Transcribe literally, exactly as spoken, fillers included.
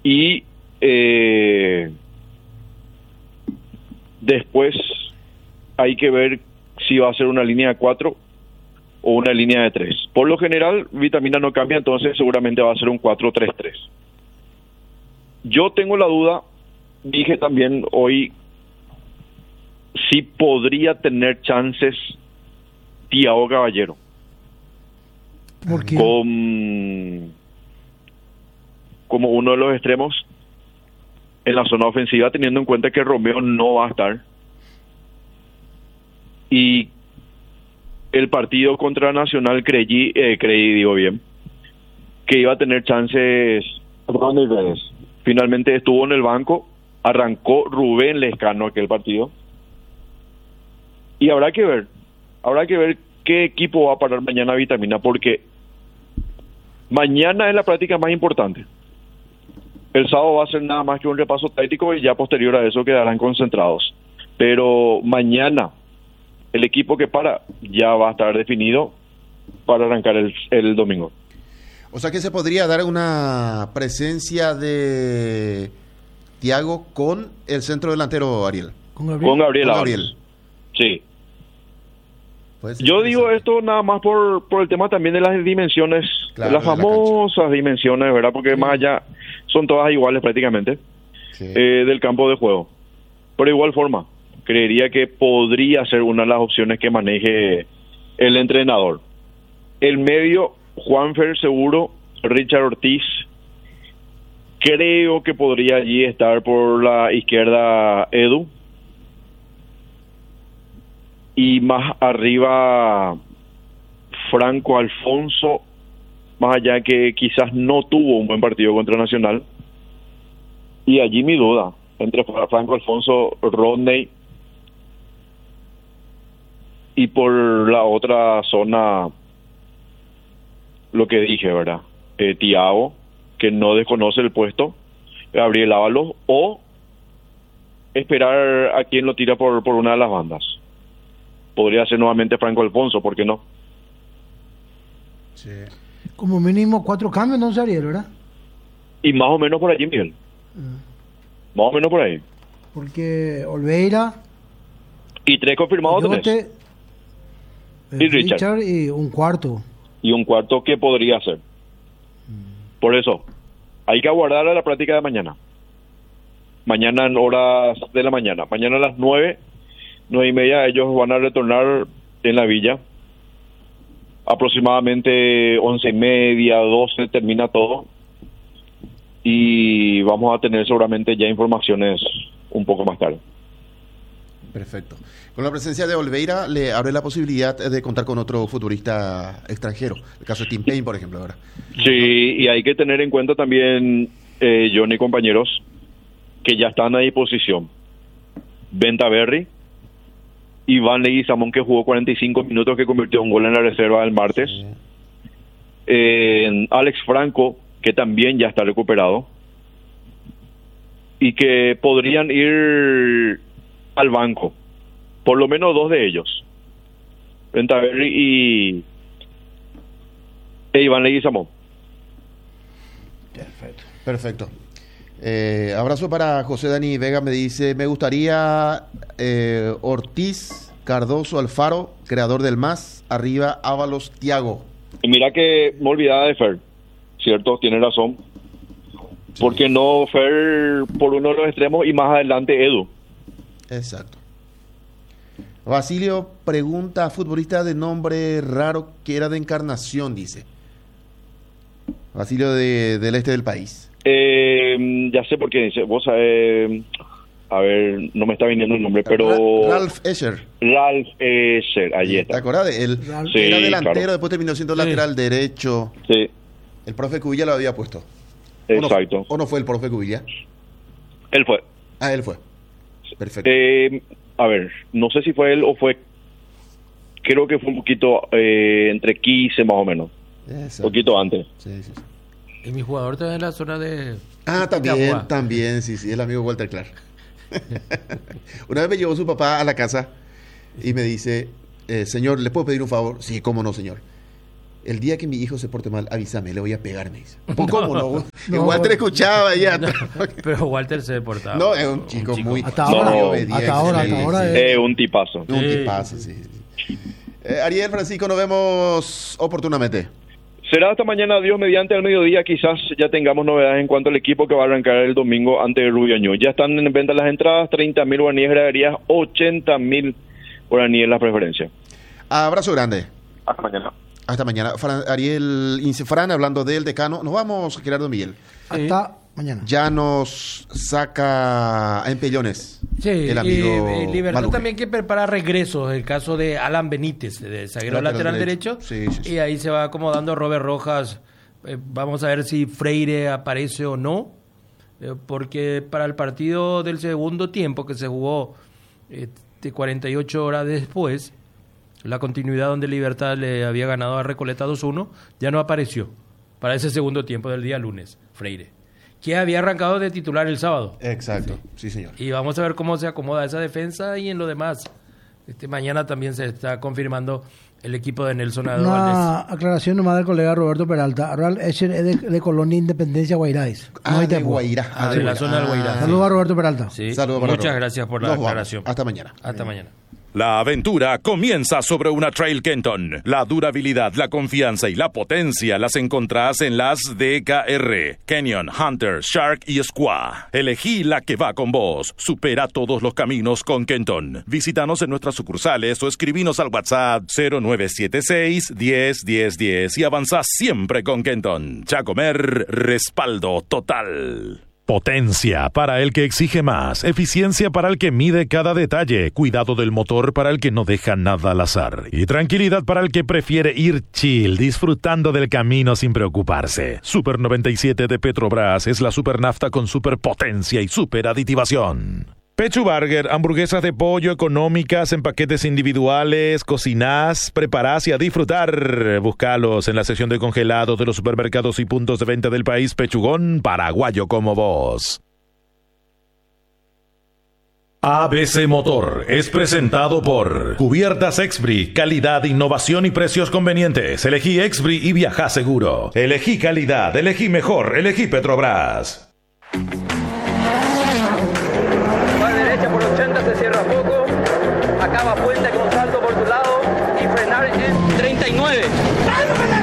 Y eh, después hay que ver si va a ser una línea de cuatro o una línea de tres. Por lo general, Vitamina no cambia, entonces seguramente va a ser un cuatro tres tres. Yo tengo la duda, dije también hoy, si podría tener chances Thiago Caballero. ¿Por qué? Con, como uno de los extremos en la zona ofensiva, teniendo en cuenta que Romeo no va a estar. Y el partido contra Nacional creí, eh, creí, digo bien, que iba a tener chances. Finalmente estuvo en el banco, arrancó Rubén Lescano aquel partido. Y habrá que ver, habrá que ver qué equipo va a parar mañana Vitamina, porque mañana es la práctica más importante. El sábado va a ser nada más que un repaso táctico y ya posterior a eso quedarán concentrados. Pero mañana el equipo que para ya va a estar definido para arrancar el, el domingo. O sea que se podría dar una presencia de Thiago con el centro delantero Ariel. Con Gabriel. Con Gabriel. Con Gabriel. Sí. Yo digo esto nada más por, por el tema también de las dimensiones, claro, las famosas la dimensiones, ¿verdad? Porque sí, más allá son todas iguales prácticamente, sí, eh, del campo de juego. Pero de igual forma, creería que podría ser una de las opciones que maneje el entrenador. El medio, Juanfer seguro, Richard Ortiz, creo que podría allí estar por la izquierda Edu. Y más arriba Franco Alfonso, más allá que quizás no tuvo un buen partido contra Nacional. Y allí mi duda, entre Franco Alfonso, Rodney, y por la otra zona, lo que dije, ¿verdad? Eh, Thiago, que no desconoce el puesto, Gabriel Ábalos, o esperar a quien lo tira por, por una de las bandas. Podría ser nuevamente Franco Alfonso, ¿por qué no? Sí. Como mínimo cuatro cambios, ¿no, Ariel, verdad? Y más o menos por allí, Miguel. Uh. Más o menos por ahí. Porque Olveira... Y tres confirmados tenés. Y Richard. Richard. Y un cuarto. Y un cuarto que podría ser. Uh. Por eso, hay que aguardar a la práctica de mañana. Mañana en horas de la mañana. Mañana a las nueve... nueve y media ellos van a retornar en la villa. Aproximadamente once y media, doce termina todo. Y vamos a tener seguramente ya informaciones un poco más tarde. Perfecto. Con la presencia de Olveira le abre la posibilidad de contar con otro futbolista extranjero. El caso de Tim Payne, por ejemplo, ahora. Sí, y hay que tener en cuenta también, eh, Johnny y compañeros, que ya están a disposición. Venta Berry, Iván Leguizamón, que jugó cuarenta y cinco minutos, que convirtió un gol en la reserva el martes. Sí. Eh, Alex Franco, que también ya está recuperado. Y que podrían ir al banco. Por lo menos dos de ellos. Ventaverri y e Iván Leguizamón. Perfecto. Perfecto. Eh, abrazo para José Dani Vega, me dice, me gustaría eh, Ortiz, Cardoso, Alfaro, creador del más, arriba Ábalos, Thiago. Y mira que me olvidaba de Fer, cierto, tiene razón. Sí. ¿Por qué no Fer por uno de los extremos y más adelante Edu? Exacto. Basilio pregunta, futbolista de nombre raro que era de Encarnación, dice. Basilio de, del este del país. Eh, ya sé por qué dice, vos eh, a ver, no me está viniendo el nombre, pero... Ralph Escher. Ralph Escher, allí está. ¿Te acordás de él? Sí, era delantero, claro. Después terminó siendo sí. lateral derecho. Sí. El profe Cubilla lo había puesto. Exacto. ¿O no, ¿o no fue el profe Cubilla? Él fue. Ah, él fue. Perfecto. Eh, a ver, no sé si fue él o fue... Creo que fue un poquito eh, entre quince más o menos. Exacto. Un poquito antes. Sí, sí, sí. Y mi jugador está en la zona de... Ah, también, de también, sí, sí, el amigo Walter Clark. Una vez me llevó su papá a la casa y me dice, eh, señor, ¿le puedo pedir un favor? Sí, cómo no, señor. el día que mi hijo se porte mal, avísame, le voy a pegar, me dice. ¿Cómo no? No. Walter escuchaba ahí atrás. Pero Walter se portaba. No, es un chico, muy... Hasta muy ahora, obediente, hasta ahora, sí, hasta ahora sí. es- Eh, un tipazo. Un Sí. tipazo, sí. sí. Eh, Ariel, Francisco, nos vemos oportunamente. Será hasta mañana, Dios mediante, al mediodía. Quizás ya tengamos novedades en cuanto al equipo que va a arrancar el domingo ante Rubio Ñu. Ya están en venta las entradas, treinta mil guaraníes graderías, ochenta mil guaraníes las preferencias. Abrazo grande. Hasta mañana. Hasta mañana. Fran- Ariel Incefran, hablando del decano. Nos vamos, Gerardo Miguel. Hasta mañana. Ya nos saca a empellones Sí, el amigo y, y Libertad Maluque. también que prepara regresos, el caso de Alan Benítez, de zaguero Lateral lateral, derecho, derecho. Sí, sí, sí. y ahí se va acomodando Robert Rojas. Eh, vamos a ver si Freire aparece o no, eh, porque para el partido del segundo tiempo que se jugó eh, de cuarenta y ocho horas después, la continuidad donde Libertad le había ganado a Recoleta dos uno, ya no apareció para ese segundo tiempo del día lunes, Freire, que había arrancado de titular el sábado. Exacto, sí, señor. Y vamos a ver cómo se acomoda esa defensa y en lo demás. Este, mañana también se está confirmando el equipo de Nelson Aldo Valdés. Una aclaración nomás del colega Roberto Peralta. Real Escher es de, de Colonia Independencia Guairáis. Ah, No hay de tiempo. Guairá. Ah, de la zona del Guairá. Saludos a Roberto Peralta. Sí. Saludos para Muchas Roberto. gracias por la Nos vamos. aclaración. Hasta mañana. Hasta mañana. La aventura comienza sobre una Trail Kenton. La durabilidad, la confianza y la potencia las encontrás en las D K R. Canyon, Hunter, Shark y Squaw. Elegí la que va con vos. Supera todos los caminos con Kenton. Visítanos en nuestras sucursales o escribinos al WhatsApp cero nueve siete seis, diez, diez, diez y avanzá siempre con Kenton. Chacomer, respaldo total. Potencia para el que exige más, eficiencia para el que mide cada detalle, cuidado del motor para el que no deja nada al azar y tranquilidad para el que prefiere ir chill, disfrutando del camino sin preocuparse. Super noventa y siete de Petrobras es la super nafta con super potencia y super aditivación. Pechu Burger, hamburguesas de pollo económicas en paquetes individuales, cocinás, preparás y a disfrutar. Búscalos en la sección de congelados de los supermercados y puntos de venta del país. Pechugón, paraguayo como vos. A B C Motor es presentado por Cubiertas Exbri, calidad, innovación y precios convenientes. Elegí Exbri y viajá seguro. Elegí calidad, elegí mejor, elegí Petrobras. Va derecha por ochenta, se cierra poco. Acaba Puente con salto por tu lado y frenar en treinta y nueve.